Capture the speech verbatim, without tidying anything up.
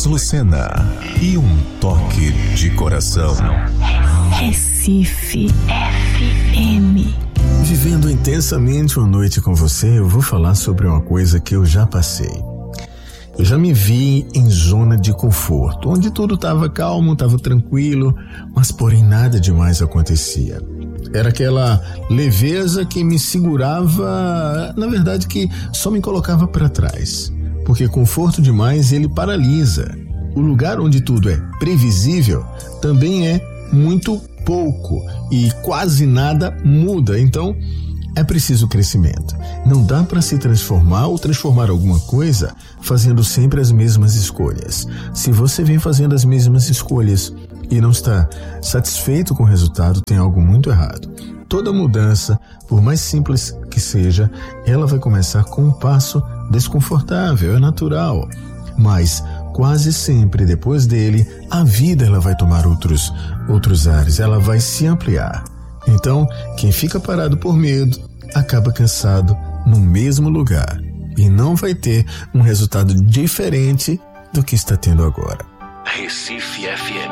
Lucena e um toque de coração. Recife F M. Vivendo intensamente uma noite com você, eu vou falar sobre uma coisa que eu já passei. Eu já me vi em zona de conforto, onde tudo estava calmo, estava tranquilo, mas porém nada demais acontecia. Era aquela leveza que me segurava, na verdade que só me colocava para trás. Porque conforto demais ele paralisa. O lugar onde tudo é previsível também é muito pouco e quase nada muda. Então é preciso crescimento. Não dá para se transformar ou transformar alguma coisa fazendo sempre as mesmas escolhas. Se você vem fazendo as mesmas escolhas e não está satisfeito com o resultado, tem algo muito errado. Toda mudança, por mais simples que seja, ela vai começar com um passo desconfortável, é natural. Mas quase sempre depois dele, a vida ela vai tomar outros, outros ares, ela vai se ampliar. Então, quem fica parado por medo, acaba cansado no mesmo lugar e não vai ter um resultado diferente do que está tendo agora. Recife F M.